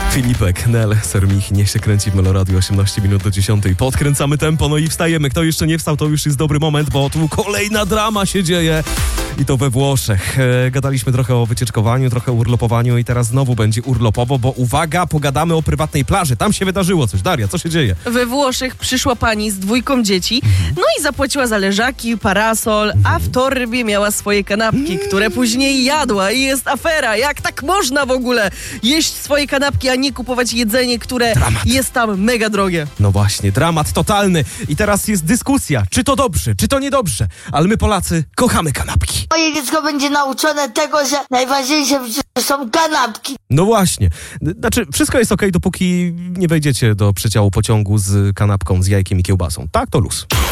Filipek, Nel, Sermich, niech się kręci w Meloradio 18 minut do 10. Podkręcamy tempo, no i wstajemy. Kto jeszcze nie wstał, to już jest dobry moment, bo tu kolejna drama się dzieje. I to we Włoszech. Gadaliśmy trochę o wycieczkowaniu, trochę o urlopowaniu i teraz znowu będzie urlopowo, bo uwaga, pogadamy o prywatnej plaży. Tam się wydarzyło coś. Daria, co się dzieje? We Włoszech przyszła pani z 2 dzieci, no i zapłaciła za leżaki, parasol, a w torbie miała swoje kanapki, które później jadła i jest afera. Jak tak można w ogóle jeść swoje kanapki, a nie kupować jedzenie, które jest tam mega drogie? No właśnie, dramat totalny. I teraz jest dyskusja, czy to dobrze, czy to niedobrze. Ale my Polacy kochamy kanapki. Moje dziecko będzie nauczone tego, że najważniejsze w życiu są kanapki. No właśnie. Znaczy, wszystko jest okej, dopóki nie wejdziecie do przedziału pociągu z kanapką, z jajkiem i kiełbasą. Tak, to luz.